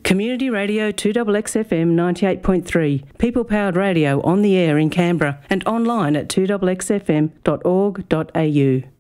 Community Radio 2XXFM 98.3, people-powered radio on the air in Canberra and online at 2XXFM.org.au.